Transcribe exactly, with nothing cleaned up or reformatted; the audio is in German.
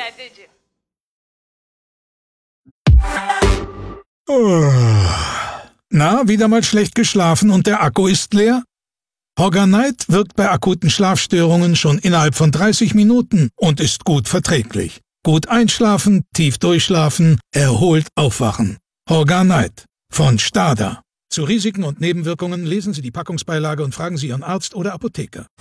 that, did you? Na, wieder mal schlecht geschlafen und der Akku ist leer? Hogger-Night wirkt bei akuten Schlafstörungen schon innerhalb von dreißig Minuten und ist gut verträglich. Gut einschlafen, tief durchschlafen, erholt aufwachen. Hogger-Night von Stada. Zu Risiken und Nebenwirkungen lesen Sie die Packungsbeilage und fragen Sie Ihren Arzt oder Apotheker.